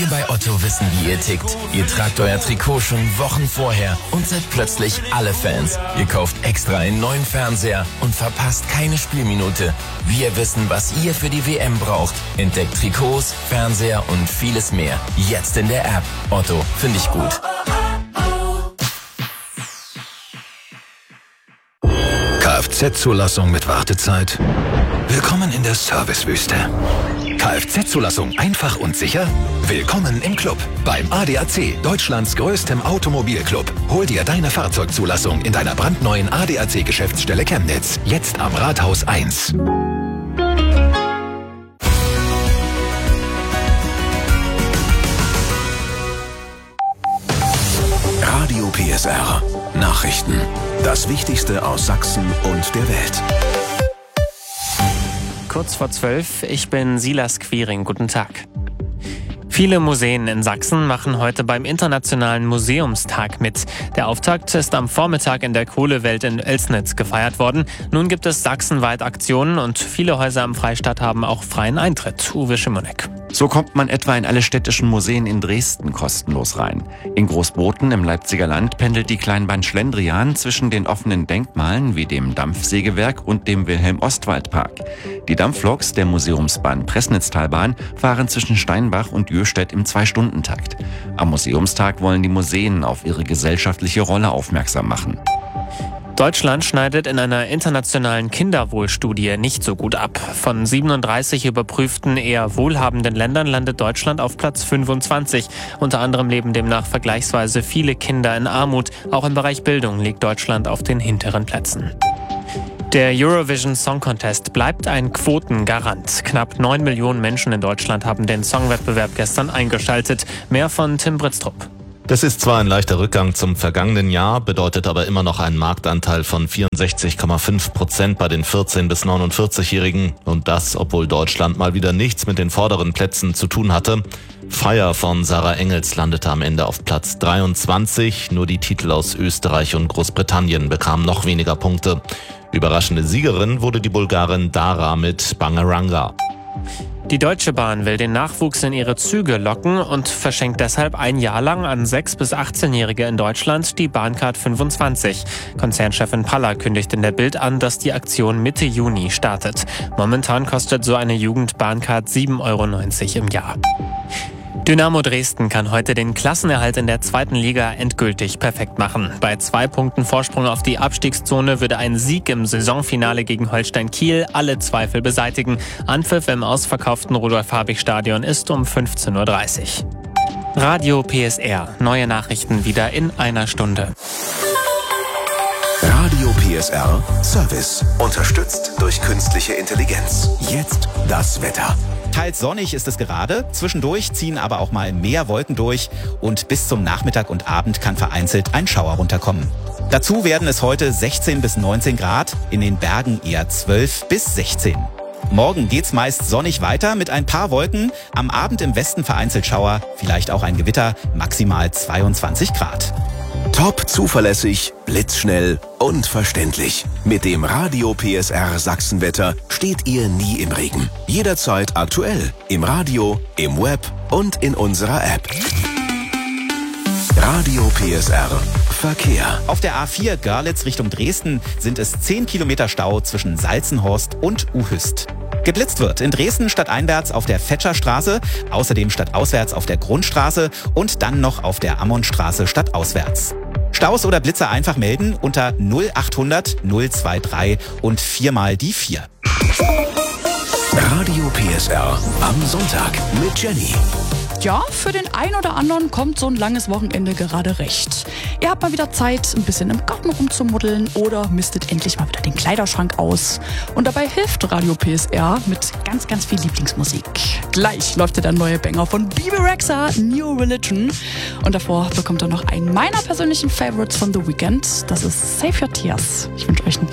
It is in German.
Wir bei Otto wissen, wie ihr tickt. Ihr tragt euer Trikot schon Wochen vorher und seid plötzlich alle Fans. Ihr kauft extra einen neuen Fernseher und verpasst keine Spielminute. Wir wissen, was ihr für die WM braucht. Entdeckt Trikots, Fernseher und vieles mehr. Jetzt in der App. Otto, finde ich gut. Kfz-Zulassung mit Wartezeit? Willkommen in der Servicewüste. Kfz-Zulassung einfach und sicher? Willkommen im Club. Beim ADAC, Deutschlands größtem Automobilclub. Hol dir deine Fahrzeugzulassung in deiner brandneuen ADAC-Geschäftsstelle Chemnitz. Jetzt am Rathaus 1. Radio PSR. Nachrichten. Das Wichtigste aus Sachsen und der Welt. Kurz vor 12, ich bin Silas Quiring. Guten Tag. Viele Museen in Sachsen machen heute beim Internationalen Museumstag mit. Der Auftakt ist am Vormittag in der Kohlewelt in Oelsnitz gefeiert worden. Nun gibt es sachsenweit Aktionen und viele Häuser am Freistaat haben auch freien Eintritt. Uwe Schimonek. So kommt man etwa in alle städtischen Museen in Dresden kostenlos rein. In Großboten im Leipziger Land pendelt die Kleinbahn Schlendrian zwischen den offenen Denkmalen wie dem Dampfsägewerk und dem Wilhelm-Ostwald-Park. Die Dampfloks der Museumsbahn Pressnitztalbahn fahren zwischen Steinbach und Jöstedt im 2-Stunden-Takt. Am Museumstag wollen die Museen auf ihre gesellschaftliche Rolle aufmerksam machen. Deutschland schneidet in einer internationalen Kinderwohlstudie nicht so gut ab. Von 37 überprüften eher wohlhabenden Ländern landet Deutschland auf Platz 25. Unter anderem leben demnach vergleichsweise viele Kinder in Armut. Auch im Bereich Bildung liegt Deutschland auf den hinteren Plätzen. Der Eurovision Song Contest bleibt ein Quotengarant. Knapp 9 Millionen Menschen in Deutschland haben den Songwettbewerb gestern eingeschaltet. Mehr von Tim Britztrup. Das ist zwar ein leichter Rückgang zum vergangenen Jahr, bedeutet aber immer noch einen Marktanteil von 64,5% bei den 14- bis 49-Jährigen. Und das, obwohl Deutschland mal wieder nichts mit den vorderen Plätzen zu tun hatte. Fire von Sarah Engels landete am Ende auf Platz 23. Nur die Titel aus Österreich und Großbritannien bekamen noch weniger Punkte. Überraschende Siegerin wurde die Bulgarin Dara mit Bangaranga. Die Deutsche Bahn will den Nachwuchs in ihre Züge locken und verschenkt deshalb ein Jahr lang an 6- bis 18-Jährige in Deutschland die Bahncard 25. Konzernchefin Paller kündigt in der Bild an, dass die Aktion Mitte Juni startet. Momentan kostet so eine Jugendbahncard 7,90 € im Jahr. Dynamo Dresden kann heute den Klassenerhalt in der 2. Liga endgültig perfekt machen. Bei 2 Punkten Vorsprung auf die Abstiegszone würde ein Sieg im Saisonfinale gegen Holstein Kiel alle Zweifel beseitigen. Anpfiff im ausverkauften Rudolf-Habich-Stadion ist um 15:30 Uhr. Radio PSR. Neue Nachrichten wieder in einer Stunde. Radio PSR Service. Unterstützt durch künstliche Intelligenz. Jetzt das Wetter. Teils sonnig ist es gerade, zwischendurch ziehen aber auch mal mehr Wolken durch und bis zum Nachmittag und Abend kann vereinzelt ein Schauer runterkommen. Dazu werden es heute 16 bis 19 Grad, in den Bergen eher 12 bis 16. Morgen geht's meist sonnig weiter mit ein paar Wolken, am Abend im Westen vereinzelt Schauer, vielleicht auch ein Gewitter, maximal 22 Grad. Top zuverlässig, blitzschnell und verständlich. Mit dem Radio PSR Sachsenwetter steht ihr nie im Regen. Jederzeit aktuell. Im Radio, im Web und in unserer App. Radio PSR Verkehr. Auf der A4 Görlitz Richtung Dresden sind es 10 Kilometer Stau zwischen Salzenhorst und Uhüst. Geblitzt wird in Dresden stadteinwärts auf der Fetscherstraße, außerdem stadtauswärts auf der Grundstraße und dann noch auf der Ammonstraße stadtauswärts. Staus oder Blitzer einfach melden unter 0800 023 und 4 mal die 4. Radio PSR am Sonntag mit Jenny. Ja, für den einen oder anderen kommt so ein langes Wochenende gerade recht. Ihr habt mal wieder Zeit, ein bisschen im Garten rumzumuddeln oder mistet endlich mal wieder den Kleiderschrank aus. Und dabei hilft Radio PSR mit ganz, ganz viel Lieblingsmusik. Gleich läuft der neue Banger von Bebe Rexha, New Religion. Und davor bekommt er noch einen meiner persönlichen Favorites von The Weeknd. Das ist Save Your Tears. Ich wünsche euch einen